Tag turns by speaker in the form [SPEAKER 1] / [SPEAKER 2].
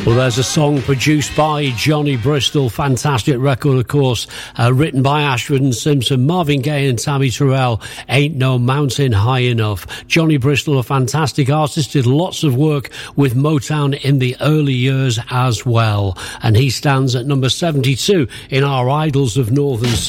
[SPEAKER 1] Well, there's a song produced by Johnny Bristol. Fantastic record, of course, written by Ashford and Simpson, Marvin Gaye and Tammy Terrell. Ain't No Mountain High Enough. Johnny Bristol, a fantastic artist, did lots of work with Motown in the early years as well. And he stands at number 72 in our Idols of Northern